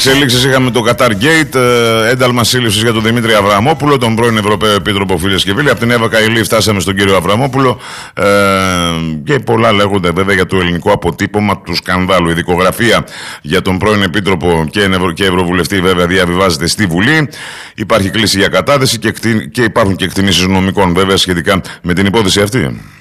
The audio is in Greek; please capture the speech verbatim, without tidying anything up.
Εξελίξεις είχαμε το Qatar Gate, ένταλμα σύλληψης για τον Δημήτρη Αβραμόπουλο, τον πρώην Ευρωπαίο Επίτροπο, φίλες και φίλοι. Από την Εύα Καηλή φτάσαμε στον κύριο Αβραμόπουλο ε, και πολλά λέγονται βέβαια για το ελληνικό αποτύπωμα του σκανδάλου. Η δικογραφία για τον πρώην Επίτροπο και, Ευρω... και Ευρωβουλευτή βέβαια διαβιβάζεται στη Βουλή. Υπάρχει κλίση για κατάθεση και, εκτι... και υπάρχουν και εκτιμήσεις νομικών βέβαια σχετικά με την υπόθεση αυτή.